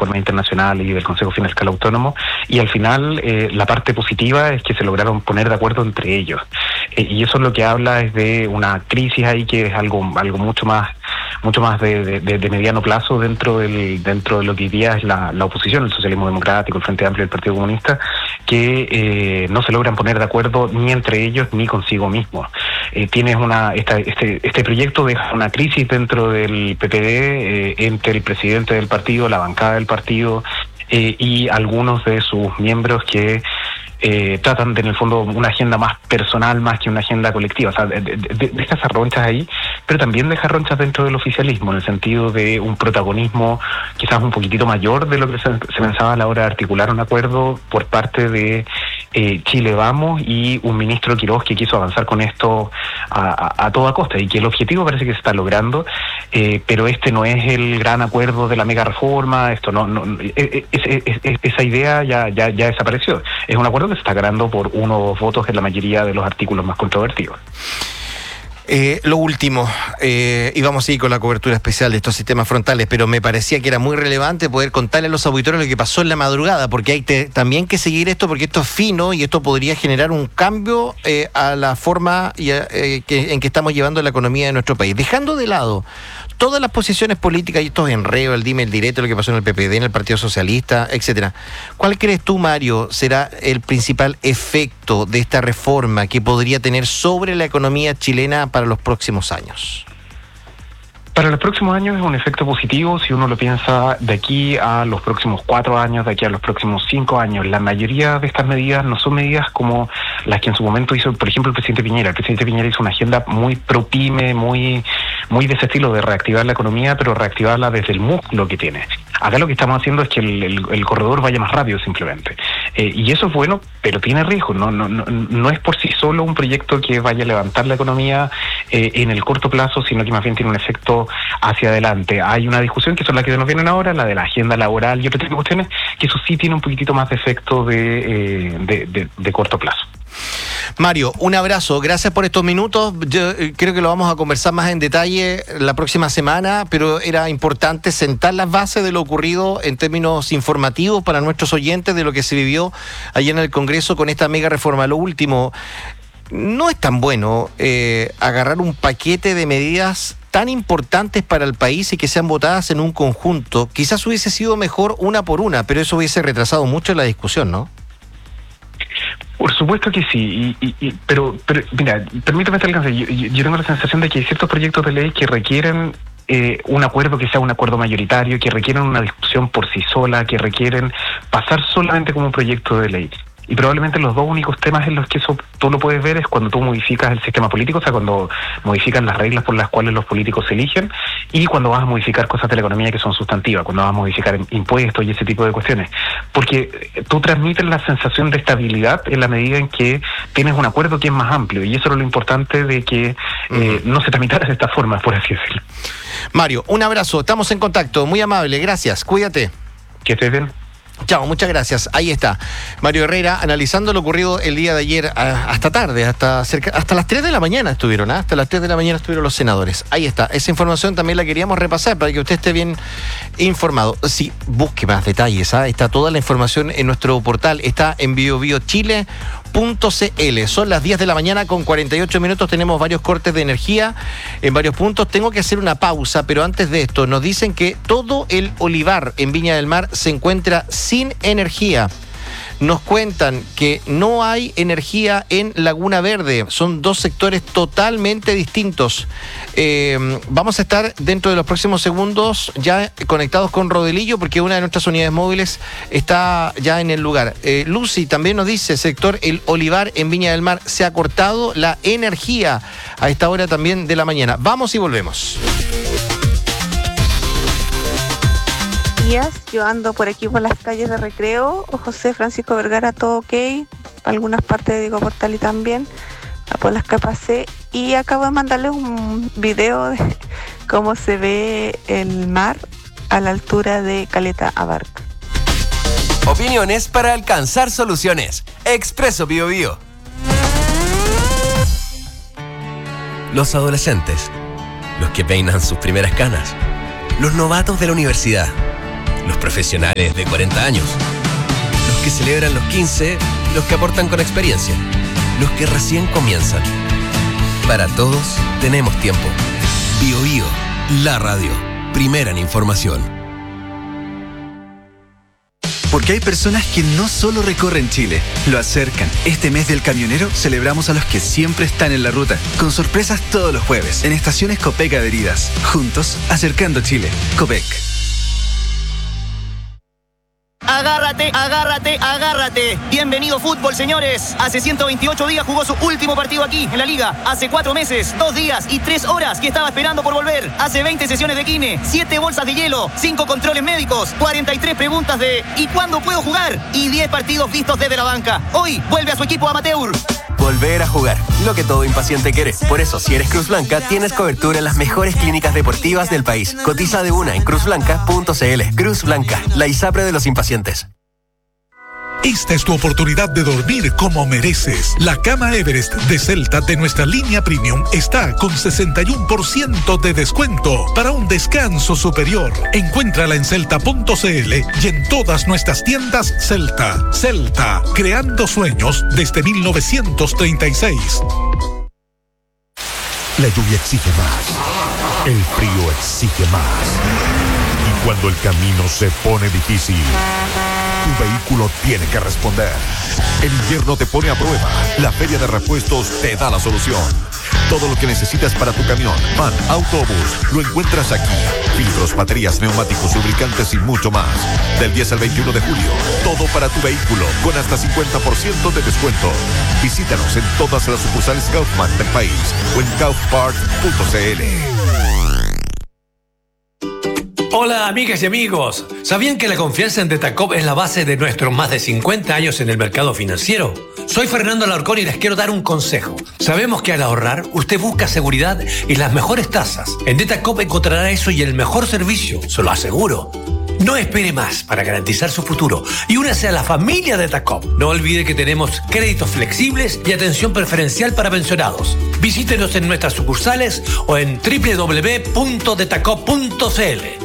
informes internacionales y del Consejo Fiscal Autónomo, y al final la parte positiva es que se lograron poner de acuerdo entre ellos. Y eso es lo que habla es de una crisis ahí que es algo mucho más de mediano plazo dentro de lo que hoy día es la oposición, el socialismo democrático, el Frente Amplio y el Partido Comunista, que no se logran poner de acuerdo ni entre ellos ni consigo mismos. Tienes este proyecto deja una crisis dentro del PPD entre el presidente del partido, la bancada del partido y algunos de sus miembros que tratan de, en el fondo, una agenda más personal más que una agenda colectiva. O sea, deja esas ronchas ahí, pero también deja ronchas dentro del oficialismo, en el sentido de un protagonismo quizás un poquitito mayor de lo que se pensaba a la hora de articular un acuerdo por parte de Chile Vamos y un ministro Quirós que quiso avanzar con esto a toda costa, y que el objetivo parece que se está logrando, pero este no es el gran acuerdo de la mega reforma, esa idea ya desapareció. Es un acuerdo que se está ganando por 1 o 2 votos en la mayoría de los artículos más controvertidos. Lo último, íbamos a ir con la cobertura especial de estos sistemas frontales, pero me parecía que era muy relevante poder contarle a los auditores lo que pasó en la madrugada, porque hay también que seguir esto, porque esto es fino y esto podría generar un cambio a la forma en que estamos llevando la economía de nuestro país. Dejando de lado todas las posiciones políticas y estos enredos, el dime, el directo, lo que pasó en el PPD, en el Partido Socialista, etcétera. ¿Cuál crees tú, Mario, será el principal efecto de esta reforma que podría tener sobre la economía chilena para los próximos años? Para los próximos años es un efecto positivo si uno lo piensa de aquí a los próximos 4 años, de aquí a los próximos 5 años. La mayoría de estas medidas no son medidas como las que en su momento hizo, por ejemplo, el presidente Piñera. El presidente Piñera hizo una agenda muy pro-pyme, muy de ese estilo de reactivar la economía, pero reactivarla desde el músculo que tiene. Acá lo que estamos haciendo es que el corredor vaya más rápido simplemente. Y eso es bueno, pero tiene riesgo. No es por sí solo un proyecto que vaya a levantar la economía en el corto plazo, sino que más bien tiene un efecto hacia adelante. Hay una discusión que son las que nos vienen ahora, la de la agenda laboral y otro tipo de cuestiones, que eso sí tiene un poquitito más de efecto de corto plazo. Mario, un abrazo, gracias por estos minutos. Yo creo que lo vamos a conversar más en detalle la próxima semana, pero era importante sentar las bases de lo ocurrido en términos informativos para nuestros oyentes de lo que se vivió ayer en el Congreso con esta mega reforma. Lo último, no es tan bueno agarrar un paquete de medidas tan importantes para el país y que sean votadas en un conjunto. Quizás hubiese sido mejor una por una, pero eso hubiese retrasado mucho la discusión, ¿no? Por supuesto que sí, pero mira, permítame este alcance. Yo tengo la sensación de que hay ciertos proyectos de ley que requieren un acuerdo que sea un acuerdo mayoritario, que requieren una discusión por sí sola, que requieren pasar solamente como un proyecto de ley. Y probablemente los 2 únicos temas en los que eso tú lo puedes ver es cuando tú modificas el sistema político, o sea, cuando modificas las reglas por las cuales los políticos se eligen, y cuando vas a modificar cosas de la economía que son sustantivas, cuando vas a modificar impuestos y ese tipo de cuestiones. Porque tú transmites la sensación de estabilidad en la medida en que tienes un acuerdo que es más amplio, y eso era lo importante de que no se tramitara de esta forma, por así decirlo. Mario, un abrazo, estamos en contacto, muy amable, gracias, cuídate. Que estés bien. Chao, muchas gracias. Ahí está Mario Herrera analizando lo ocurrido el día de ayer hasta tarde, hasta las 3 de la mañana estuvieron, hasta las 3 de la mañana estuvieron los senadores. Ahí está, esa información también la queríamos repasar para que usted esté bien informado. Sí, busque más detalles, está toda la información en nuestro portal, está en biobiochile.cl. Son las 10 de la mañana con 48 minutos, tenemos varios cortes de energía en varios puntos. Tengo que hacer una pausa, pero antes de esto nos dicen que todo el olivar en Viña del Mar se encuentra sin energía. Nos cuentan que no hay energía en Laguna Verde. Son 2 sectores totalmente distintos. Vamos a estar dentro de los próximos segundos ya conectados con Rodelillo, porque una de nuestras unidades móviles está ya en el lugar. Lucy también nos dice, sector El Olivar en Viña del Mar, se ha cortado la energía a esta hora también de la mañana. Vamos y volvemos. Yo ando por aquí por las calles de Recreo, José Francisco Vergara, todo ok, algunas partes de Diego Portali también, por las que pasé, y acabo de mandarles un video de cómo se ve el mar a la altura de Caleta Abarca. Opiniones para alcanzar soluciones. Expreso Bio Bio. Los adolescentes, los que peinan sus primeras canas, los novatos de la universidad, los profesionales de 40 años, los que celebran los 15, los que aportan con experiencia, los que recién comienzan. Para todos tenemos tiempo. BioBio, la radio, primera en información. Porque hay personas que no solo recorren Chile, lo acercan. Este mes del camionero celebramos a los que siempre están en la ruta, con sorpresas todos los jueves, en estaciones Copec adheridas. Juntos, acercando Chile. Copec. Agárrate, agárrate, agárrate. Bienvenido fútbol, señores. Hace 128 días jugó su último partido aquí, en la Liga. Hace 4 meses, 2 días y 3 horas que estaba esperando por volver. Hace 20 sesiones de kine, 7 bolsas de hielo, 5 controles médicos, 43 preguntas de ¿y cuándo puedo jugar? Y 10 partidos vistos desde la banca. Hoy vuelve a su equipo amateur. Volver a jugar, lo que todo impaciente quiere. Por eso, si eres Cruz Blanca, tienes cobertura en las mejores clínicas deportivas del país. Cotiza de una en cruzblanca.cl. Cruz Blanca, la ISAPRE de los impacientes. Esta es tu oportunidad de dormir como mereces. La cama Everest de Celta de nuestra línea Premium está con 61% de descuento para un descanso superior. Encuéntrala en celta.cl y en todas nuestras tiendas Celta. Celta, creando sueños desde 1936. La lluvia exige más. El frío exige más. Y cuando el camino se pone difícil, tu vehículo tiene que responder. El invierno te pone a prueba. La Feria de Repuestos te da la solución. Todo lo que necesitas para tu camión, van, autobús, lo encuentras aquí. Filtros, baterías, neumáticos, lubricantes y mucho más. Del 10 al 21 de julio, todo para tu vehículo, con hasta 50% de descuento. Visítanos en todas las sucursales Kaufman del país o en kaufparts.cl. Hola amigas y amigos, ¿sabían que la confianza en Detacop es la base de nuestros más de 50 años en el mercado financiero? Soy Fernando Alarcón y les quiero dar un consejo. Sabemos que al ahorrar, usted busca seguridad y las mejores tasas. En Detacop encontrará eso y el mejor servicio, se lo aseguro. No espere más para garantizar su futuro y únase a la familia Detacop. No olvide que tenemos créditos flexibles y atención preferencial para pensionados. Visítenos en nuestras sucursales o en www.detacop.cl.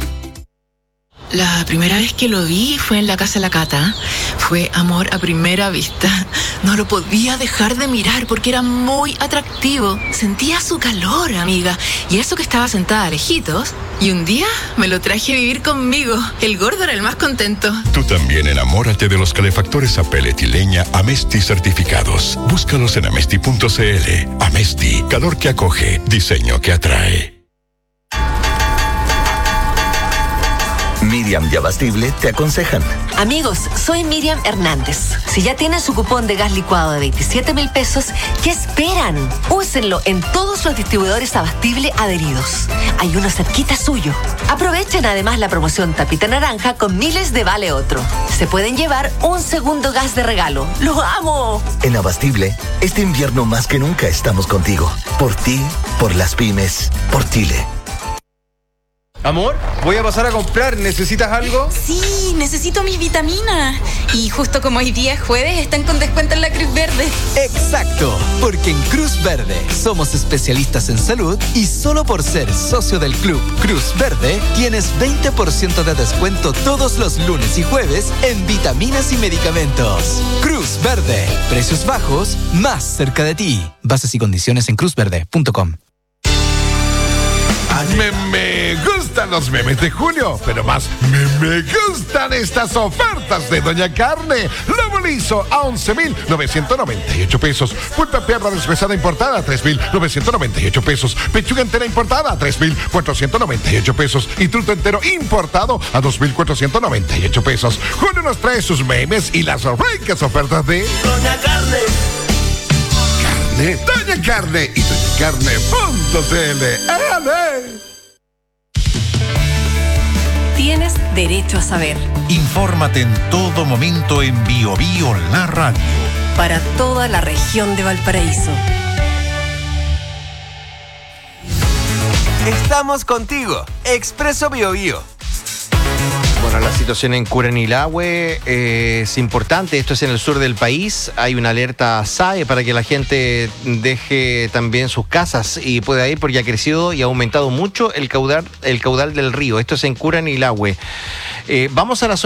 La primera vez que lo vi fue en la casa de la Cata. Fue amor a primera vista. No lo podía dejar de mirar porque era muy atractivo. Sentía su calor, amiga. Y eso que estaba sentada lejitos. Y un día me lo traje a vivir conmigo. El gordo era el más contento. Tú también enamórate de los calefactores a pellet y leña Amesti certificados. Búscalos en amesti.cl. Amesti, calor que acoge, diseño que atrae. Miriam y Abastible te aconsejan. Amigos, soy Miriam Hernández. Si ya tienen su cupón de gas licuado de 27,000 pesos, ¿qué esperan? Úsenlo en todos los distribuidores Abastible adheridos. Hay uno cerquita suyo. Aprovechen además la promoción Tapita Naranja con miles de vale otro. Se pueden llevar un segundo gas de regalo. ¡Lo amo! En Abastible, este invierno más que nunca estamos contigo. Por ti, por las pymes, por Chile. Amor, voy a pasar a comprar. ¿Necesitas algo? Sí, necesito mis vitaminas. Y justo como hoy día es jueves, están con descuento en la Cruz Verde. Exacto, porque en Cruz Verde somos especialistas en salud y solo por ser socio del club Cruz Verde tienes 20% de descuento todos los lunes y jueves en vitaminas y medicamentos. Cruz Verde, precios bajos, más cerca de ti. Bases y condiciones en cruzverde.com. Me gustan los memes de junio, pero más me gustan estas ofertas de Doña Carne. Lomo liso a 11,998 pesos. Pulpa perra deshuesada importada a 3,998 pesos. Pechuga entera importada a 3,498 pesos. Y truto entero importado a 2,498 pesos. Junio nos trae sus memes y las ricas ofertas de Doña Carne. Doña Carne y doñacarne.cl. ¡Ale! Tienes derecho a saber. Infórmate en todo momento en BioBio, la radio. Para toda la región de Valparaíso. Estamos contigo, Expreso BioBio. Bueno, la situación en Curanilahue es importante. Esto es en el sur del país. Hay una alerta SAE para que la gente deje también sus casas y pueda ir porque ha crecido y ha aumentado mucho el caudal del río. Esto es en Curanilahue. Vamos a la